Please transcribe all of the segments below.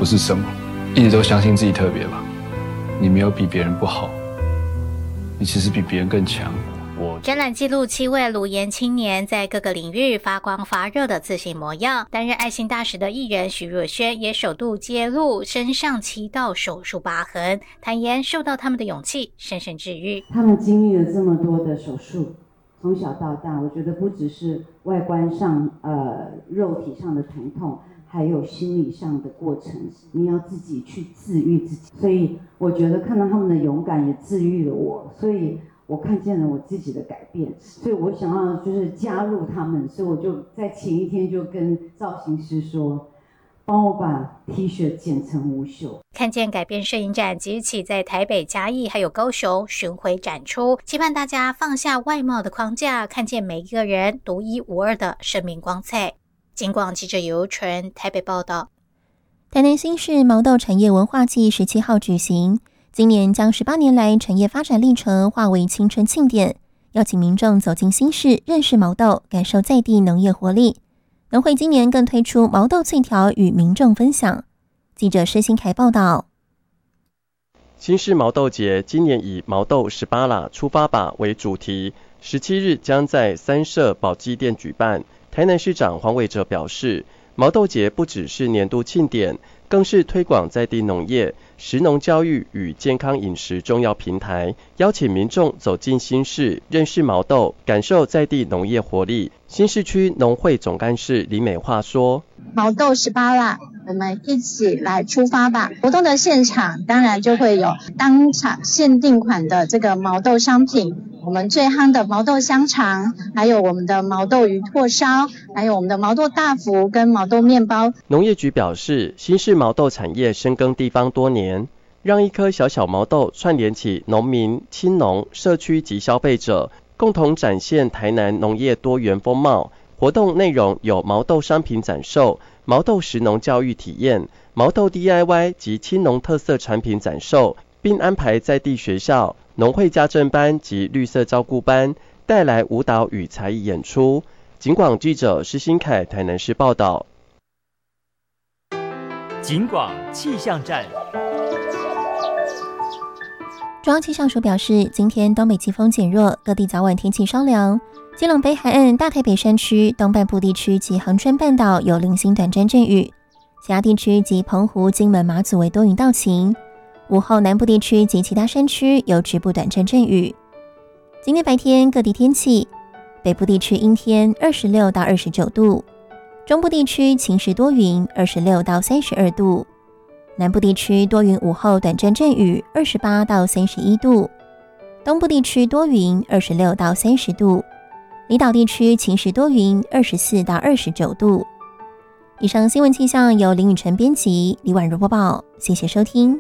不是什么，一直都相信自己特别吧。你没有比别人不好，你其实比别人更强。 展览记录7位鲁颜青年在各个领域发光发热的自信模样。担任爱心大使的艺人徐若瑄也首度揭露身上7道手术疤痕，坦言受到他们的勇气深深治愈。 他们经历了这么多的手术，从小到大，我觉得不只是外观上肉体上的疼痛，还有心理上的过程，你要自己去治愈自己。所以我觉得看到他们的勇敢也治愈了我，所以我看见了我自己的改变，所以我想要就是加入他们，所以我就在前一天就跟造型师说，帮我把 T 恤剪成无袖。 看见改变摄影展即日起在台北、嘉义还有高雄巡回展出，期盼大家放下外貌的框架，看见每一个人独一无二的生命光彩。警广记者尤纯台北报道。 台南新市毛豆产业文化季17号举行，今年将18年来产业发展历程化为青春庆典，邀请民众走进新市，认识毛豆，感受在地农业活力。农会今年更推出毛豆脆条与民众分享。记者施新凯报道。 新市毛豆节今年以毛豆18啦出发吧为主题，17日将在三社宝鸡店举办。台南市长黄伟哲表示，毛豆节不只是年度庆典，更是推广在地农业、食农教育与健康饮食重要平台，邀请民众走进新市，认识毛豆，感受在地农业活力。新市区农会总干事李美化说， 毛豆18啦，我们一起来出发吧。活动的现场当然就会有当场限定款的这个毛豆商品，我们最夯的毛豆香肠，还有我们的毛豆鱼拓烧，还有我们的毛豆大福跟毛豆面包。 农业局表示，新市毛豆产业深耕地方多年，让一颗小小毛豆串联起农民、青农、社区及消费者，共同展现台南农业多元风貌。活动内容有毛豆商品展售、毛豆食农教育体验、毛豆 DIY 及青农特色产品展售，并安排在地学校、农会家政班及绿色照顾班带来舞蹈与才艺演出。警广记者施新凯台南市报道。 警广气象站。 中央气象署表示，今天东北季风减弱，各地早晚天气稍凉。基隆北海岸、大台北山区、东半部地区及恒春半岛有零星短暂阵雨，其他地区及澎湖、金门、马祖为多云到晴。午后南部地区及其他山区有局部短暂阵雨。今天白天各地天气，北部地区阴天，26到29度；中部地区晴时多云，26到32度；南部地区多云，午后短暂阵雨，28到31度；东部地区多云，26到30度；离岛地区晴时多云，24到29度。以上新闻气象由林雨晨编辑，李婉如播报，谢谢收听。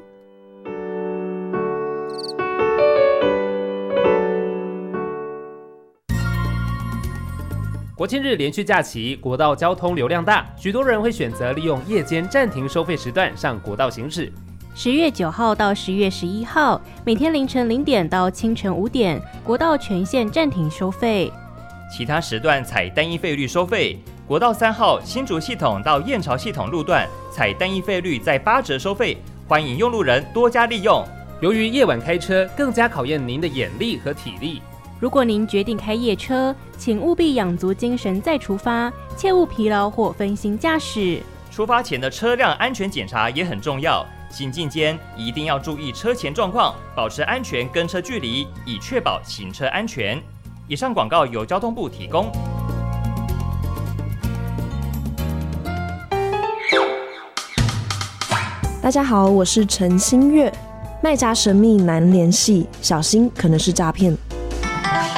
国庆日连续假期，国道交通流量大，许多人会选择利用夜间暂停收费时段上国道行驶。 10月9号到10月11号，每天凌晨0点到清晨5点，国道全线暂停收费。 其他时段采单一费率收费。国道3号新竹系统到燕巢系统路段采单一费率在8折收费，欢迎用路人多加利用。 由于夜晚开车更加考验您的眼力和体力， 如果您决定开夜车，请务必养足精神再出发，切勿疲劳或分心驾驶。 出发前的车辆安全检查也很重要，行进间一定要注意车前状况，保持安全跟车距离，以确保行车安全。以上广告由交通部提供。 大家好，我是陈新月。卖家神秘难联系，小心可能是诈骗。